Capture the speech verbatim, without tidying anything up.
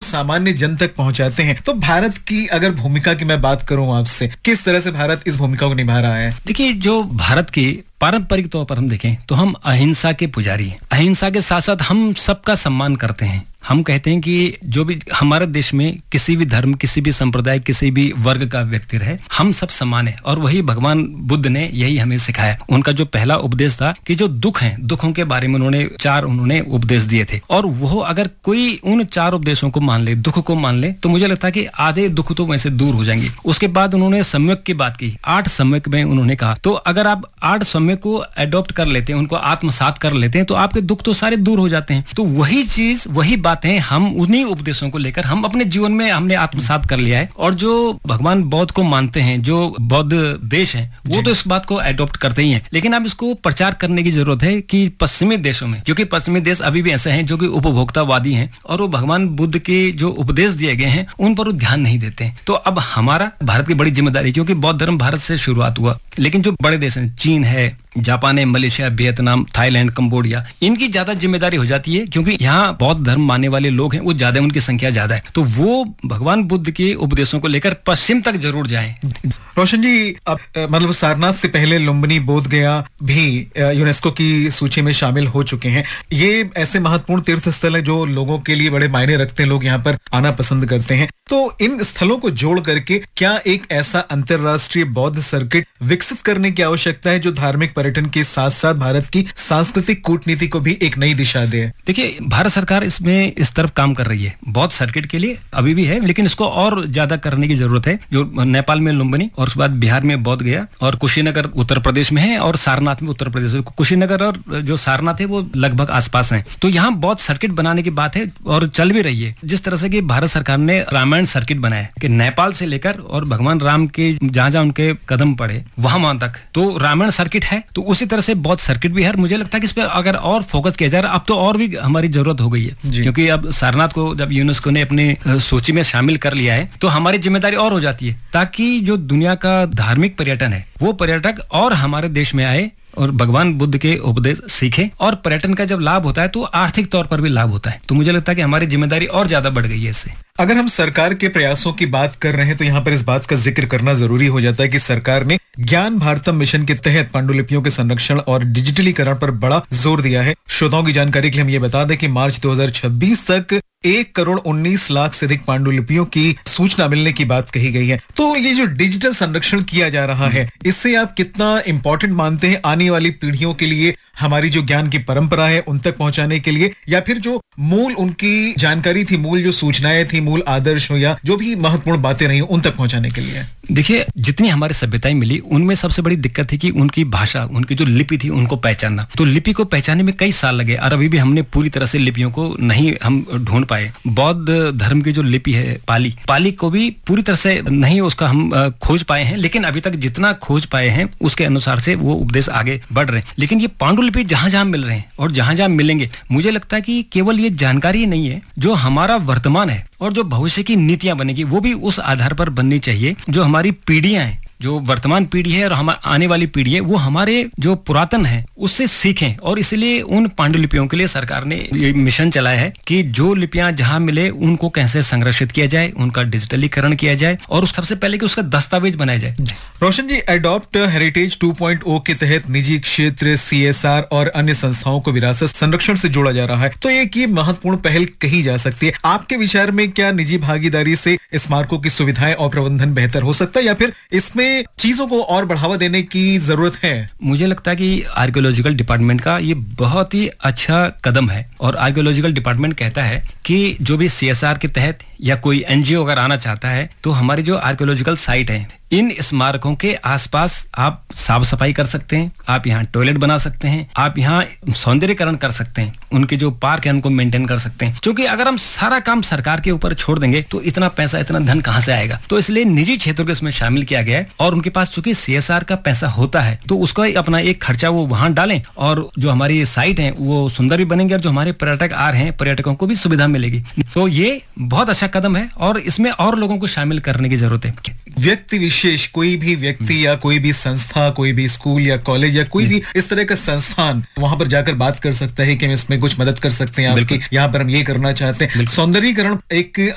सामान्य जन तक पहुंचाते हैं। तो भारत की अगर भूमिका की मैं बात करूं आपसे, किस तरह से भारत इस भूमिका को निभा रहा है? देखिए, जो भारत की पारंपरिक तौर पर हम देखें तो हम अहिंसा के पुजारी हैं। अहिंसा के साथ साथ हम सबका सम्मान करते हैं। हम कहते हैं कि जो भी हमारे देश में किसी भी धर्म, किसी भी संप्रदाय, किसी भी वर्ग का व्यक्ति रहे, हम सब समान है। और वही भगवान बुद्ध ने यही हमें सिखाया। उनका जो पहला उपदेश था कि जो दुख हैं, दुखों के बारे में उन्होंने चार उन्होंने उपदेश दिए थे। और वो अगर कोई उन चार उपदेशों को मान ले, दुख को मान ले, तो मुझे लगता है कि आधे दुख तो वैसे दूर हो जाएंगे। उसके बाद उन्होंने सम्यक की बात की। आठ सम्यक में उन्होंने कहा, तो अगर आप आठ सम्यक को एडॉप्ट कर लेते हैं, उनको आत्मसात कर लेते हैं, तो आपके दुख तो सारे दूर हो जाते हैं। तो वही चीज, वही बातें हम उन्हीं उपदेशों को लेकर हम अपने जीवन में हमने आत्मसात कर लिया है। और जो भगवान बौद्ध को मानते हैं, जो बौद्ध देश हैं, वो तो इस बात को एडॉप्ट करते ही हैं। लेकिन अब इसको प्रचार करने की जरूरत है कि पश्चिमी देशों में, क्योंकि पश्चिमी देश अभी भी ऐसे हैं जो कि उपभोक्तावादी हैं और वो भगवान बुद्ध के जो उपदेश दिए गए हैं उन पर वो ध्यान नहीं देते हैं। तो अब हमारा भारत की बड़ी जिम्मेदारी, क्योंकि बौद्ध धर्म भारत से शुरुआत हुआ, लेकिन जो बड़े देश हैं, चीन है, जापान है, मलेशिया, वियतनाम, थाईलैंड, कंबोडिया, इनकी ज्यादा जिम्मेदारी हो जाती है, क्योंकि यहाँ बौद्ध धर्म मानने वाले लोग हैं, वो ज्यादा, उनकी संख्या ज्यादा है। तो वो भगवान बुद्ध के उपदेशों को लेकर पश्चिम तक जरूर जाएं। रोशन जी, अब मतलब सारनाथ से पहले लुम्बिनी, बोध गया भी यूनेस्को की सूची में शामिल हो चुके हैं। ये ऐसे महत्वपूर्ण तीर्थ स्थल है जो लोगों के लिए बड़े मायने रखते हैं, लोग यहाँ पर आना पसंद करते हैं। तो इन स्थलों को जोड़ करके क्या एक ऐसा अंतरराष्ट्रीय बौद्ध सर्किट विकसित करने की आवश्यकता है जो धार्मिक पर्यटन के साथ साथ भारत की सांस्कृतिक कूटनीति को भी एक नई दिशा दे? देखिए, भारत सरकार इसमें इस तरफ काम कर रही है। बौद्ध सर्किट के लिए अभी भी है, लेकिन इसको और ज्यादा करने की जरूरत है। जो नेपाल में लुम्बिनी, और उसके बाद बिहार में बोध गया, और कुशीनगर उत्तर प्रदेश में है, और सारनाथ में उत्तर प्रदेश में। कुशीनगर और जो सारनाथ है वो लगभग आसपास है। तो यहाँ बौद्ध सर्किट बनाने की बात है और चल भी रही है। जिस तरह से कि भारत सरकार ने रामायण सर्किट बनाया कि नेपाल से लेकर और भगवान राम के जहां जहां उनके कदम पड़े वहां वहां तक, तो रामायण सर्किट है। तो उसी तरह से बौद्ध सर्किट भी है। मुझे लगता है कि इस पर अगर और फोकस किया जा रहा है, अब तो और भी हमारी जरूरत हो गई है, क्योंकि अब सारनाथ को जब यूनेस्को ने अपनी सूची में शामिल कर लिया है, तो हमारी जिम्मेदारी और हो जाती है, ताकि जो दुनिया का धार्मिक पर्यटन है वो पर्यटक और हमारे देश में आए और भगवान बुद्ध के उपदेश सीखें। और पर्यटन का जब लाभ होता है तो आर्थिक तौर पर भी लाभ होता है। तो मुझे लगता है कि हमारी जिम्मेदारी और ज्यादा बढ़ गई है इससे। अगर हम सरकार के प्रयासों की बात कर रहे हैं तो यहाँ पर इस बात का जिक्र करना जरूरी हो जाता है कि सरकार ने ज्ञान भारतम मिशन के तहत पांडुलिपियों के संरक्षण और डिजिटलीकरण पर बड़ा जोर दिया है। श्रोताओं की जानकारी के लिए हम ये बता दें कि मार्च दो हज़ार छब्बीस तक एक करोड़ उन्नीस लाख से अधिक पांडुलिपियों की सूचना मिलने की बात कही गई है। तो ये जो डिजिटल संरक्षण किया जा रहा है, इससे आप कितना इंपॉर्टेंट मानते हैं आने वाली पीढ़ियों के लिए, हमारी जो ज्ञान की परंपरा है उन तक पहुंचाने के लिए, या फिर जो मूल उनकी जानकारी थी, मूल जो सूचनाएं थी, मूल आदर्श हो या जो भी महत्वपूर्ण बातें रही उन तक पहुंचाने के लिए? देखिए, जितनी हमारी सभ्यताएं मिली उनमें सबसे बड़ी दिक्कत थी कि उनकी भाषा, उनकी जो लिपि थी उनको पहचानना। तो लिपि को पहचानने में कई साल लगे और अभी भी हमने पूरी तरह से लिपियों को नहीं हम ढूंढ पाए। बौद्ध धर्म की जो लिपि है पाली, पाली को भी पूरी तरह से नहीं उसका हम खोज पाए हैं, लेकिन अभी तक जितना खोज पाए हैं उसके अनुसार से वो उपदेश आगे बढ़ रहे हैं। लेकिन ये पांडुलिपि जहां जहां मिल रहे हैं और जहां जहां मिलेंगे, मुझे लगता है कि केवल ये जानकारी नहीं है, जो हमारा वर्तमान है और जो भविष्य की नीतियां बनेगी वो भी उस आधार पर बननी चाहिए। जो हमारी पीढ़ियां हैं, जो वर्तमान पीढ़ी है और हमारी आने वाली पीढ़ी है, वो हमारे जो पुरातन है उससे सीखें। और इसलिए उन पांडुलिपियों के लिए सरकार ने ये मिशन चलाया है कि जो लिपियां जहां मिले उनको कैसे संरक्षित किया जाए, उनका डिजिटलीकरण किया जाए और सबसे पहले कि उसका दस्तावेज बनाया जाए। रोशन जी, एडॉप्ट हेरिटेज टू पॉइंट ओ के तहत निजी क्षेत्र, सी एस आर और अन्य संस्थाओं को विरासत संरक्षण से जोड़ा जा रहा है, तो एक ये महत्वपूर्ण पहल कही जा सकती है। आपके विचार में क्या निजी भागीदारी से स्मारकों की सुविधाएं और प्रबंधन बेहतर हो सकता है, या फिर इसमें चीजों को और बढ़ावा देने की जरूरत है? मुझे लगता है कि आर्कियोलॉजिकल डिपार्टमेंट का ये बहुत ही अच्छा कदम है। और आर्कियोलॉजिकल डिपार्टमेंट कहता है कि जो भी सी एस आर के तहत या कोई एन जी ओ अगर आना चाहता है, तो हमारी जो आर्कियोलॉजिकल साइट है, इन स्मारकों के आसपास आप साफ सफाई कर सकते हैं, आप यहाँ टॉयलेट बना सकते हैं, आप यहाँ सौंदर्यीकरण कर सकते हैं, उनके जो पार्क है उनको मेंटेन कर सकते हैं। क्योंकि अगर हम सारा काम सरकार के ऊपर छोड़ देंगे तो इतना पैसा, इतना धन कहाँ से आएगा? तो इसलिए निजी क्षेत्रों को इसमें शामिल किया गया है और उनके पास चूंकि सी एस आर का पैसा होता है तो उसका अपना एक खर्चा वो वहां डालें और जो हमारी साइट है वो सुंदर भी बनेंगे और जो हमारे पर्यटक आ रहे हैं पर्यटकों को भी सुविधा मिलेगी। तो ये बहुत अच्छा कदम है और इसमें और लोगों को शामिल करने की जरूरत है। व्यक्ति विशेष, कोई भी व्यक्ति या कोई भी संस्था, कोई भी स्कूल या कॉलेज या कोई भी इस तरह का संस्थान वहां पर जाकर बात कर सकता है कि हम इसमें कुछ मदद कर सकते हैं आपकी, यहाँ पर हम ये करना चाहते हैं। सौंदर्यीकरण एक